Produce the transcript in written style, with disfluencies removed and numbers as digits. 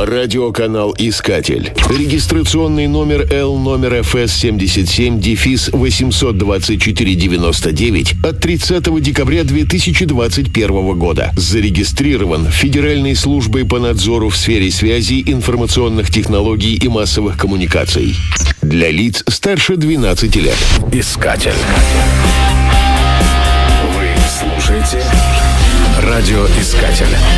Радиоканал «Искатель». Регистрационный номер Л номер ФС 77-82499 от 30 декабря 2021 года. Зарегистрирован Федеральной службой по надзору в сфере связи, информационных технологий и массовых коммуникаций. Для лиц старше 12 лет. «Искатель». Вы слушаете «Радиоискатель».